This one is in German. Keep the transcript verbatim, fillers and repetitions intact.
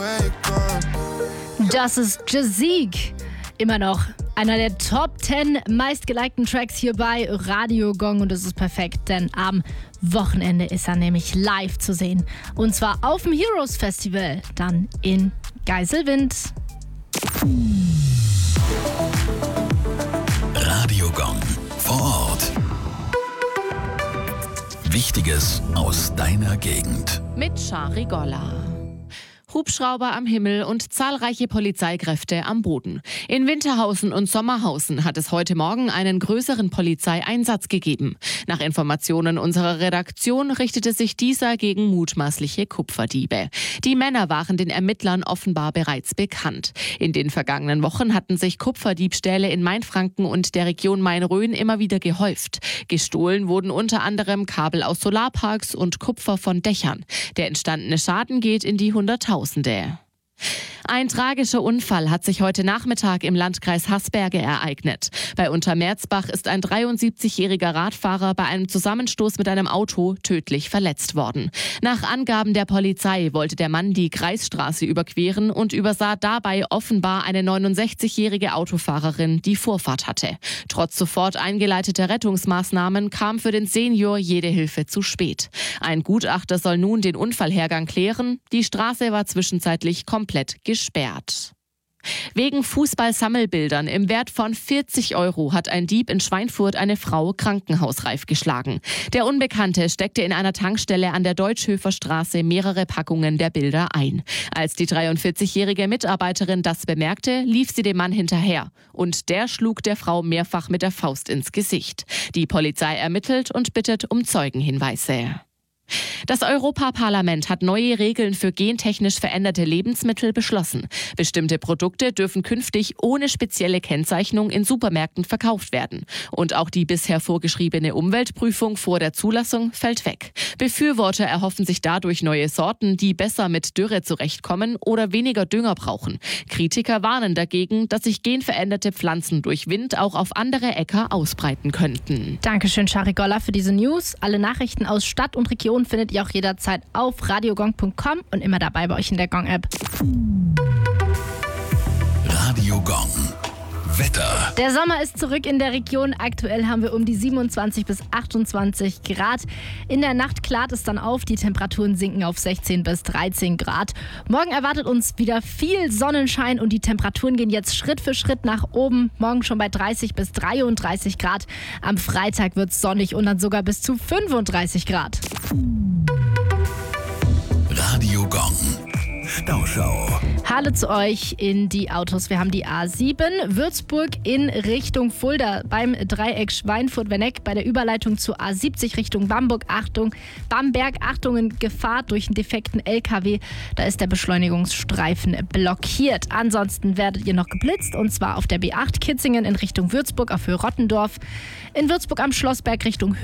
Das ist Jazeek. Immer noch einer der Top zehn meistgelikten Tracks hier bei Radio Gong. Und das ist perfekt, denn am Wochenende ist er nämlich live zu sehen. Und zwar auf dem Heroes Festival, dann in Geiselwind. Radio Gong vor Ort. Wichtiges aus deiner Gegend. Mit Shari Golla. Hubschrauber am Himmel und zahlreiche Polizeikräfte am Boden. In Winterhausen und Sommerhausen hat es heute Morgen einen größeren Polizeieinsatz gegeben. Nach Informationen unserer Redaktion richtete sich dieser gegen mutmaßliche Kupferdiebe. Die Männer waren den Ermittlern offenbar bereits bekannt. In den vergangenen Wochen hatten sich Kupferdiebstähle in Mainfranken und der Region Main-Rhön immer wieder gehäuft. Gestohlen wurden unter anderem Kabel aus Solarparks und Kupfer von Dächern. Der entstandene Schaden geht in die Hunderttausende. Ein tragischer Unfall hat sich heute Nachmittag im Landkreis Haßberge ereignet. Bei Untermerzbach ist ein dreiundsiebzigjähriger Radfahrer bei einem Zusammenstoß mit einem Auto tödlich verletzt worden. Nach Angaben der Polizei wollte der Mann die Kreisstraße überqueren und übersah dabei offenbar eine neunundsechzigjährige Autofahrerin, die Vorfahrt hatte. Trotz sofort eingeleiteter Rettungsmaßnahmen kam für den Senior jede Hilfe zu spät. Ein Gutachter soll nun den Unfallhergang klären. Die Straße war zwischenzeitlich komplett gesperrt. Wegen Fußball-Sammelbildern im Wert von vierzig Euro hat ein Dieb in Schweinfurt eine Frau krankenhausreif geschlagen. Der Unbekannte steckte in einer Tankstelle an der Deutschhöfer Straße mehrere Packungen der Bilder ein. Als die dreiundvierzigjährige Mitarbeiterin das bemerkte, lief sie dem Mann hinterher. Und der schlug der Frau mehrfach mit der Faust ins Gesicht. Die Polizei ermittelt und bittet um Zeugenhinweise. Das Europaparlament hat neue Regeln für gentechnisch veränderte Lebensmittel beschlossen. Bestimmte Produkte dürfen künftig ohne spezielle Kennzeichnung in Supermärkten verkauft werden. Und auch die bisher vorgeschriebene Umweltprüfung vor der Zulassung fällt weg. Befürworter erhoffen sich dadurch neue Sorten, die besser mit Dürre zurechtkommen oder weniger Dünger brauchen. Kritiker warnen dagegen, dass sich genveränderte Pflanzen durch Wind auch auf andere Äcker ausbreiten könnten. Dankeschön, Shari Golla, für diese News. Alle Nachrichten aus Stadt und Region findet ihr auch jederzeit auf radiogong punkt com und immer dabei bei euch in der Gong-App. Radio Gong. Wetter. Der Sommer ist zurück in der Region. Aktuell haben wir um die siebenundzwanzig bis achtundzwanzig Grad. In der Nacht klart es dann auf. Die Temperaturen sinken auf sechzehn bis dreizehn Grad. Morgen erwartet uns wieder viel Sonnenschein und die Temperaturen gehen jetzt Schritt für Schritt nach oben. Morgen schon bei dreißig bis dreiunddreißig Grad. Am Freitag wird es sonnig und dann sogar bis zu fünfunddreißig Grad. Radio Gong. Stauschau. Hallo zu euch in die Autos. Wir haben die A sieben, Würzburg in Richtung Fulda beim Dreieck Schweinfurt-Wenneck bei der Überleitung zur A siebzig Richtung Bamberg. Achtung, Bamberg, Achtung in Gefahr durch einen defekten L K W. Da ist der Beschleunigungsstreifen blockiert. Ansonsten werdet ihr noch geblitzt und zwar auf der B acht Kitzingen in Richtung Würzburg auf Höhe Rottendorf. In Würzburg am Schlossberg Richtung